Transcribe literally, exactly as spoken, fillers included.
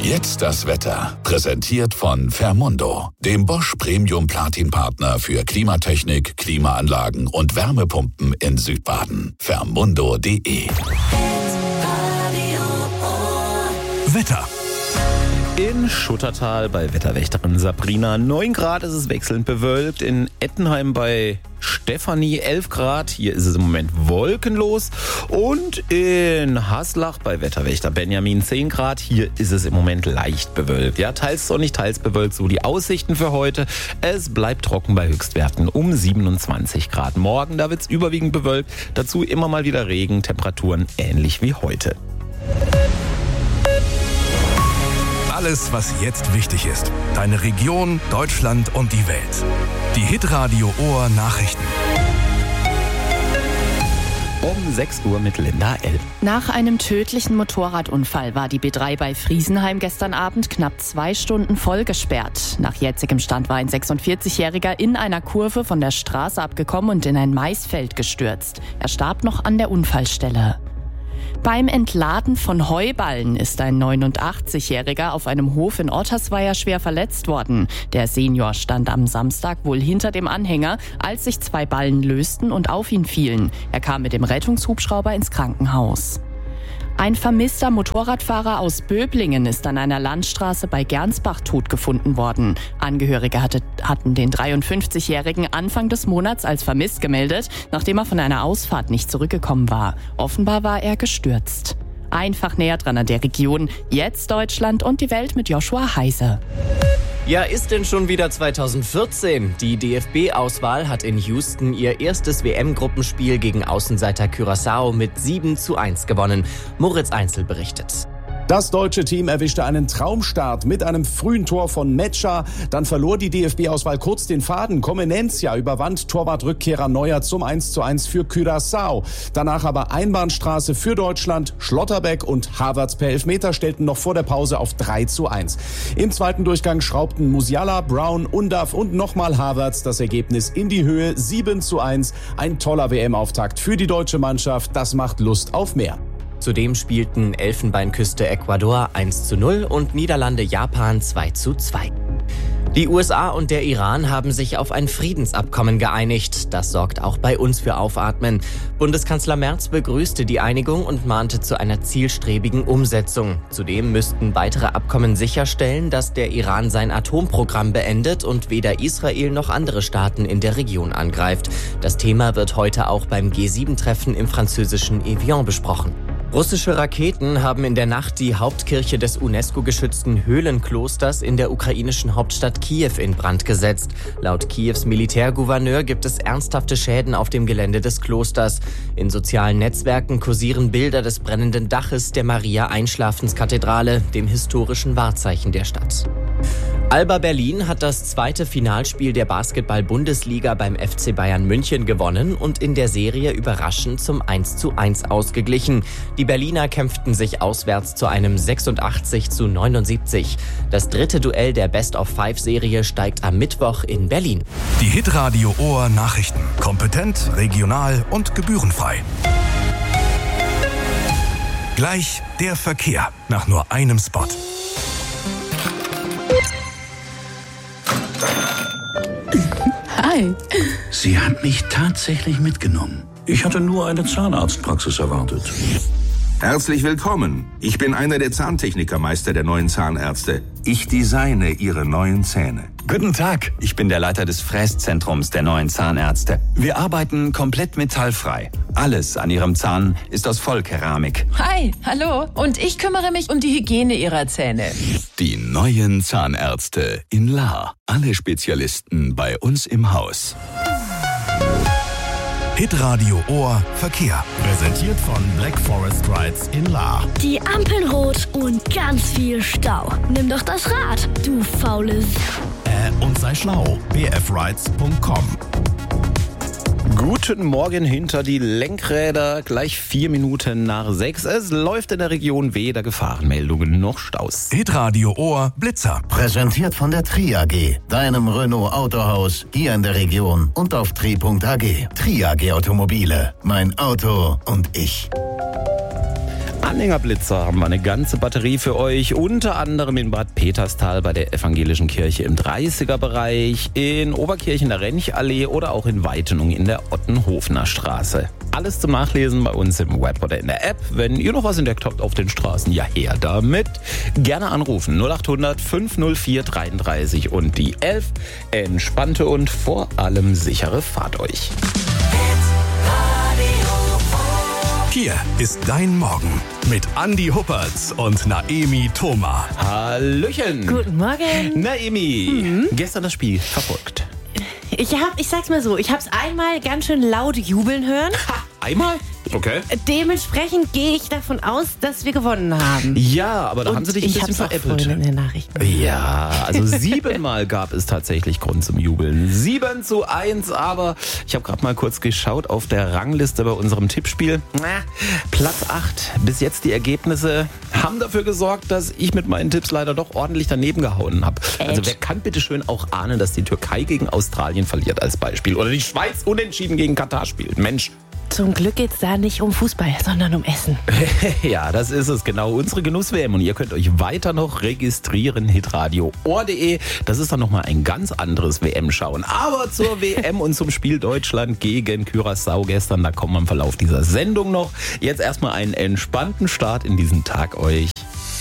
Jetzt das Wetter. Präsentiert von Fermundo, dem Bosch Premium Platin Partner für Klimatechnik, Klimaanlagen und Wärmepumpen in Südbaden. Fermundo punkt de. Wetter. In Schuttertal bei Wetterwächterin Sabrina neun Grad, ist es wechselnd bewölkt. In Ettenheim bei Stefanie elf Grad, hier ist es im Moment wolkenlos. Und in Haslach bei Wetterwächter Benjamin zehn Grad, hier ist es im Moment leicht bewölkt. Ja, teils sonnig, teils bewölkt, so die Aussichten für heute. Es bleibt trocken bei Höchstwerten um siebenundzwanzig Grad. Morgen, da wird es überwiegend bewölkt, dazu immer mal wieder Regen, Temperaturen ähnlich wie heute. Alles, was jetzt wichtig ist. Deine Region, Deutschland und die Welt. Die Hitradio Ohr Nachrichten. Um sechs Uhr mit Linda L. Nach einem tödlichen Motorradunfall war die B drei bei Friesenheim gestern Abend knapp zwei Stunden voll gesperrt. Nach jetzigem Stand war ein sechsundvierzigjähriger in einer Kurve von der Straße abgekommen und in ein Maisfeld gestürzt. Er starb noch an der Unfallstelle. Beim Entladen von Heuballen ist ein neunundachtzigjähriger auf einem Hof in Ottersweier schwer verletzt worden. Der Senior stand am Samstag wohl hinter dem Anhänger, als sich zwei Ballen lösten und auf ihn fielen. Er kam mit dem Rettungshubschrauber ins Krankenhaus. Ein vermisster Motorradfahrer aus Böblingen ist an einer Landstraße bei Gernsbach tot gefunden worden. Angehörige hatte, hatten den dreiundfünfzigjährigen Anfang des Monats als vermisst gemeldet, nachdem er von einer Ausfahrt nicht zurückgekommen war. Offenbar war er gestürzt. Einfach näher dran an der Region. Jetzt Deutschland und die Welt mit Joshua Heise. Ja, ist denn schon wieder zweitausendvierzehn? Die D F B-Auswahl hat in Houston ihr erstes W M-Gruppenspiel gegen Außenseiter Curaçao mit sieben zu eins gewonnen. Moritz Einzel berichtet. Das deutsche Team erwischte einen Traumstart mit einem frühen Tor von Metscher. Dann verlor die D F B-Auswahl kurz den Faden. Comenencia überwand Torwartrückkehrer Neuer zum eins zu eins für Curaçao. Danach aber Einbahnstraße für Deutschland. Schlotterbeck und Havertz per Elfmeter stellten noch vor der Pause auf drei zu eins. Im zweiten Durchgang schraubten Musiala, Brown, Undav und nochmal Havertz das Ergebnis in die Höhe. sieben zu eins. Ein toller W M-Auftakt für die deutsche Mannschaft. Das macht Lust auf mehr. Zudem spielten Elfenbeinküste Ecuador eins zu null und Niederlande Japan zwei zu zwei. Die U S A und der Iran haben sich auf ein Friedensabkommen geeinigt. Das sorgt auch bei uns für Aufatmen. Bundeskanzler Merz begrüßte die Einigung und mahnte zu einer zielstrebigen Umsetzung. Zudem müssten weitere Abkommen sicherstellen, dass der Iran sein Atomprogramm beendet und weder Israel noch andere Staaten in der Region angreift. Das Thema wird heute auch beim G sieben Treffen im französischen Evian besprochen. Russische Raketen haben in der Nacht die Hauptkirche des UNESCO-geschützten Höhlenklosters in der ukrainischen Hauptstadt Kiew in Brand gesetzt. Laut Kiews Militärgouverneur gibt es ernsthafte Schäden auf dem Gelände des Klosters. In sozialen Netzwerken kursieren Bilder des brennenden Daches der Maria-Einschlafenskathedrale, dem historischen Wahrzeichen der Stadt. Alba Berlin hat das zweite Finalspiel der Basketball-Bundesliga beim F C Bayern München gewonnen und in der Serie überraschend zum eins zu eins ausgeglichen. Die Berliner kämpften sich auswärts zu einem sechsundachtzig zu neunundsiebzig. Das dritte Duell der Best-of-Five-Serie steigt am Mittwoch in Berlin. Die Hitradio Ohr Nachrichten. Kompetent, regional und gebührenfrei. Gleich der Verkehr nach nur einem Spot. Hi. Sie hat mich tatsächlich mitgenommen. Ich hatte nur eine Zahnarztpraxis erwartet. Herzlich willkommen. Ich bin einer der Zahntechnikermeister der neuen Zahnärzte. Ich designe Ihre neuen Zähne. Guten Tag, ich bin der Leiter des Fräszentrums der neuen Zahnärzte. Wir arbeiten komplett metallfrei. Alles an Ihrem Zahn ist aus Vollkeramik. Hi, hallo. Und ich kümmere mich um die Hygiene Ihrer Zähne. Die neuen Zahnärzte in Lahr. Alle Spezialisten bei uns im Haus. Hitradio Ohr Verkehr. Präsentiert von Black Forest Rides in Lahr. Die Ampeln rot und ganz viel Stau. Nimm doch das Rad, du faules. Äh, und sei schlau. b f rides punkt com. Guten Morgen hinter die Lenkräder, gleich vier Minuten nach sechs. Es läuft in der Region weder Gefahrenmeldungen noch Staus. Hitradio Ohr Blitzer. Präsentiert von der Tri A G, deinem Renault Autohaus hier in der Region und auf tri punkt a g. Tri A G Automobile, mein Auto und ich. Anhängerblitzer haben wir eine ganze Batterie für euch, unter anderem in Bad Peterstal bei der Evangelischen Kirche im dreißiger-Bereich, in Oberkirchen der Renchallee oder auch in Weitenung in der Ottenhofener Straße. Alles zum Nachlesen bei uns im Web oder in der App. Wenn ihr noch was entdeckt habt auf den Straßen, ja her damit. Gerne anrufen null acht hundert fünf null vier dreiunddreißig und die elf. Entspannte und vor allem sichere Fahrt euch. Hier ist dein Morgen mit Andi Huppertz und Naemi Thoma. Hallöchen. Guten Morgen. Naemi, Mhm. gestern das Spiel verfolgt. Ich hab, ich sag's mal so, ich hab's einmal ganz schön laut jubeln hören. Ha, einmal? Okay. Dementsprechend gehe ich davon aus, dass wir gewonnen haben. Ja, aber da Und haben sie dich ein ich bisschen hab's auch veräppelt. vorhin in den Nachrichten. Ja, also siebenmal gab es tatsächlich Grund zum Jubeln. Sieben zu eins, aber ich habe gerade mal kurz geschaut auf der Rangliste bei unserem Tippspiel. Na, Platz acht. Bis jetzt die Ergebnisse haben dafür gesorgt, dass ich mit meinen Tipps leider doch ordentlich daneben gehauen habe. Also wer kann bitte schön auch ahnen, dass die Türkei gegen Australien verliert als Beispiel oder die Schweiz unentschieden gegen Katar spielt? Mensch. Zum Glück geht's da nicht um Fußball, sondern um Essen. Ja, das ist es, genau. Unsere Genuss-W M. Und ihr könnt euch weiter noch registrieren, hitradio ohr punkt de. Das ist dann nochmal ein ganz anderes W M-Schauen. Aber zur W M und zum Spiel Deutschland gegen Curaçao gestern, da kommen wir im Verlauf dieser Sendung noch. Jetzt erstmal einen entspannten Start in diesen Tag euch.